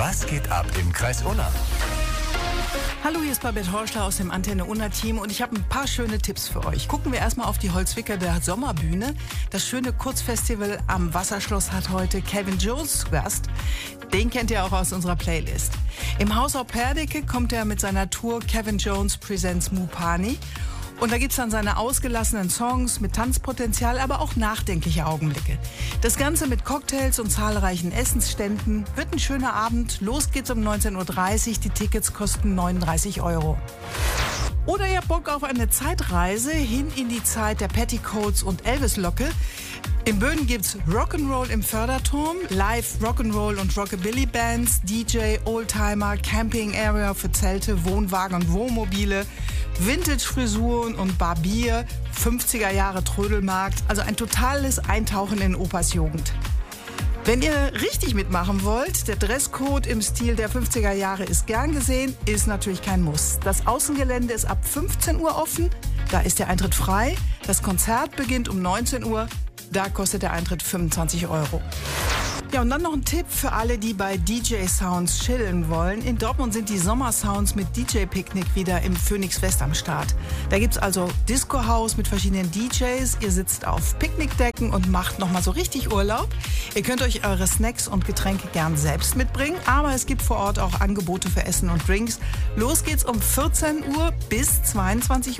Was geht ab im Kreis Unna? Hallo, hier ist Babette Horschler aus dem Antenne Unna Team und ich habe ein paar schöne Tipps für euch. Gucken wir erstmal auf die Holzwicker der Sommerbühne. Das schöne Kurzfestival am Wasserschloss hat heute Kevin Jones zu Gast. Den kennt ihr auch aus unserer Playlist. Im Haus auf Perdeke kommt er mit seiner Tour Kevin Jones Presents Mupani. Und da gibt's dann seine ausgelassenen Songs mit Tanzpotenzial, aber auch nachdenkliche Augenblicke. Das Ganze mit Cocktails und zahlreichen Essensständen. Wird ein schöner Abend. Los geht's um 19:30 Uhr. Die Tickets kosten 39 €. Oder ihr habt Bock auf eine Zeitreise hin in die Zeit der Petticoats und Elvis-Locke. In Böden gibt's Rock'n'Roll im Förderturm, Live Rock'n'Roll und Rockabilly-Bands, DJ, Oldtimer, Camping-Area für Zelte, Wohnwagen und Wohnmobile, Vintage-Frisuren und Barbier, 50er Jahre Trödelmarkt, also ein totales Eintauchen in Opas Jugend. Wenn ihr richtig mitmachen wollt, der Dresscode im Stil der 50er Jahre ist gern gesehen, ist natürlich kein Muss. Das Außengelände ist ab 15 Uhr offen, da ist der Eintritt frei. Das Konzert beginnt um 19 Uhr, da kostet der Eintritt 25 €. Ja, und dann noch ein Tipp für alle, die bei DJ Sounds chillen wollen. In Dortmund sind die Sommersounds mit DJ-Picknick wieder im Phoenix West am Start. Da gibt's also Disco-House mit verschiedenen DJs. Ihr sitzt auf Picknickdecken und macht nochmal so richtig Urlaub. Ihr könnt euch eure Snacks und Getränke gern selbst mitbringen, aber es gibt vor Ort auch Angebote für Essen und Drinks. Los geht's um 14 Uhr bis 22